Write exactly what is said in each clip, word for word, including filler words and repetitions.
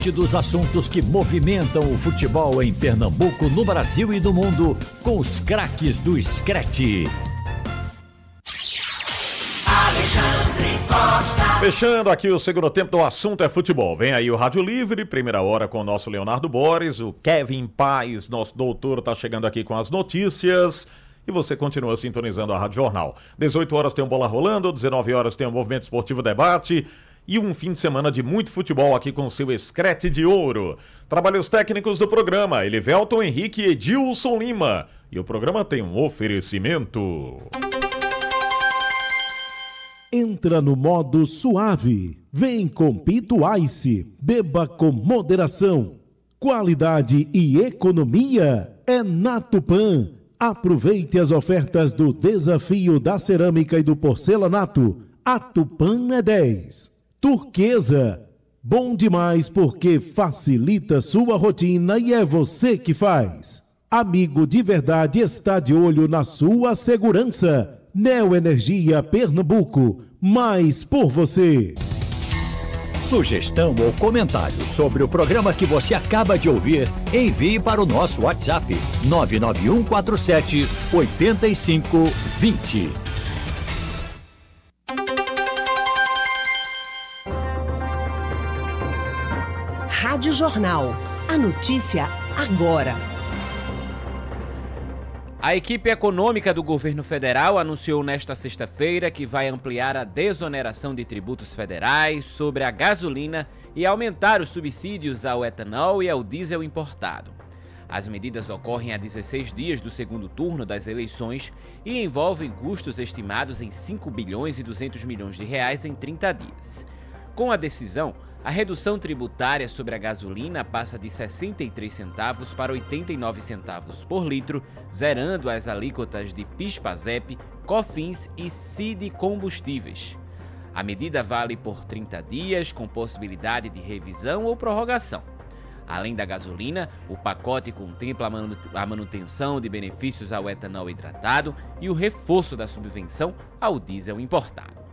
Dos assuntos que movimentam o futebol em Pernambuco, no Brasil e no mundo, com os craques do Screte. Alexandre Costa. Fechando aqui o segundo tempo do Assunto é Futebol. Vem aí o Rádio Livre, primeira hora com o nosso Leonardo Boris, o Kevin Paz, nosso doutor, está chegando aqui com as notícias. E você continua sintonizando a Rádio Jornal. dezoito horas tem um Bola Rolando, dezenove horas tem um Movimento Esportivo Debate. E um fim de semana de muito futebol aqui com o seu Screte de Ouro. Trabalhos técnicos do programa, Elivelton Henrique e Edilson Lima. E o programa tem um oferecimento. Entra no modo suave. Vem com Pito Ice. Beba com moderação. Qualidade e economia é na Tupã. Aproveite as ofertas do Desafio da Cerâmica e do Porcelanato. A Tupã é dez. Turquesa, bom demais porque facilita sua rotina e é você que faz. Amigo de verdade está de olho na sua segurança. Neoenergia Pernambuco, mais por você. Sugestão ou comentário sobre o programa que você acaba de ouvir, envie para o nosso WhatsApp nove nove um quatro sete oito cinco dois zero. Rádio Jornal. A notícia agora. A equipe econômica do governo federal anunciou nesta sexta-feira que vai ampliar a desoneração de tributos federais sobre a gasolina e aumentar os subsídios ao etanol e ao diesel importado. As medidas ocorrem a dezesseis dias do segundo turno das eleições e envolvem custos estimados em cinco bilhões e duzentos milhões de reais em trinta dias. Com a decisão, a redução tributária sobre a gasolina passa de sessenta e três centavos para oitenta e nove centavos por litro, zerando as alíquotas de PIS/PASEP, COFINS e C I D combustíveis. A medida vale por trinta dias, com possibilidade de revisão ou prorrogação. Além da gasolina, o pacote contempla a manutenção de benefícios ao etanol hidratado e o reforço da subvenção ao diesel importado.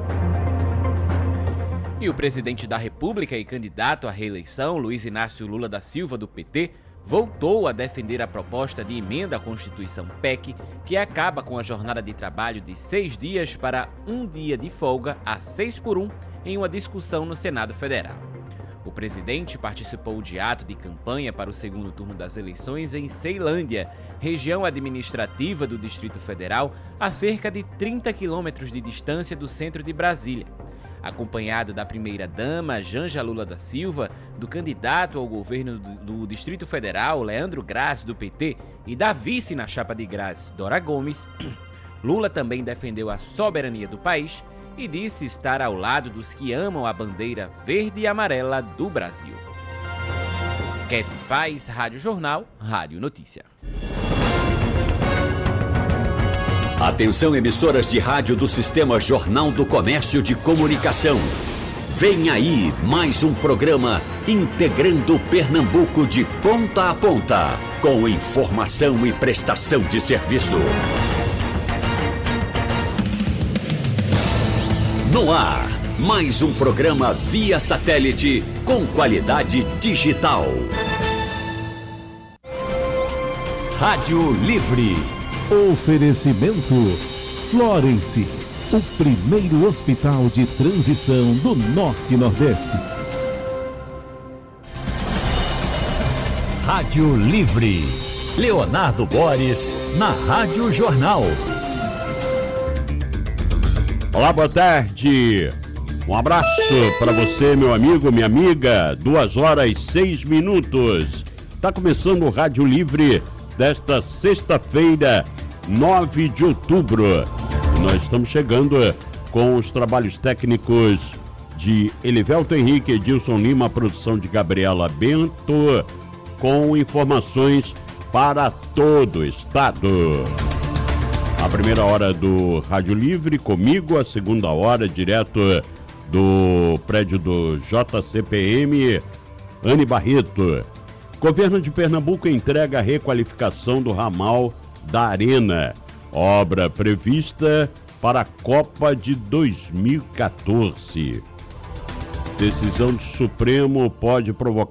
E o presidente da República e candidato à reeleição, Luiz Inácio Lula da Silva, do P T, voltou a defender a proposta de emenda à Constituição P E C, que acaba com a jornada de trabalho de seis dias para um dia de folga a seis por um em uma discussão no Senado Federal. O presidente participou de ato de campanha para o segundo turno das eleições em Ceilândia, região administrativa do Distrito Federal, a cerca de trinta quilômetros de distância do centro de Brasília. Acompanhado da primeira-dama, Janja Lula da Silva, do candidato ao governo do Distrito Federal, Leandro Graça, do P T, e da vice na chapa de Graça, Dora Gomes, Lula também defendeu a soberania do país e disse estar ao lado dos que amam a bandeira verde e amarela do Brasil. Kevin Paz, Rádio Jornal, Rádio Notícia. Atenção, emissoras de rádio do Sistema Jornal do Comércio de Comunicação. Vem aí mais um programa integrando Pernambuco de ponta a ponta, com informação e prestação de serviço. No ar, mais um programa via satélite com qualidade digital. Rádio Livre. Oferecimento Florence, o primeiro hospital de transição do Norte e Nordeste. Rádio Livre. Leonardo Boris, na Rádio Jornal. Olá, boa tarde. Um abraço para você, meu amigo, minha amiga. Duas horas, seis minutos. Tá começando o Rádio Livre desta sexta-feira, nove de outubro. Nós estamos chegando com os trabalhos técnicos de Elivelton Henrique, Edilson Lima, produção de Gabriela Bento, com informações para todo o estado. A primeira hora do Rádio Livre comigo, a segunda hora direto do prédio do J C P M, Anne Barreto. Governo de Pernambuco entrega a requalificação do ramal da Arena, obra prevista para a Copa de dois mil e quatorze. Decisão do Supremo pode provocar